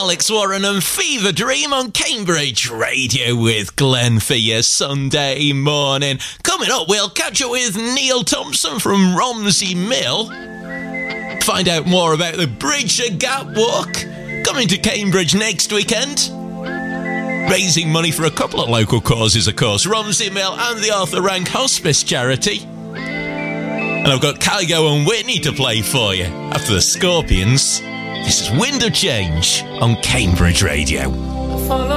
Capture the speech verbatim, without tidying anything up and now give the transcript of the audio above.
Alex Warren and Fever Dream on Cambridge Radio with Glenn for your Sunday morning. Coming up, we'll catch up with Neil Thompson from Romsey Mill. Find out more about the Bridge the Gap Walk coming to Cambridge next weekend. Raising money for a couple of local causes, of course, Romsey Mill and the Arthur Rank Hospice Charity. And I've got Kygo and Whitney to play for you after the Scorpions. This is Wind of Change on Cambridge Radio.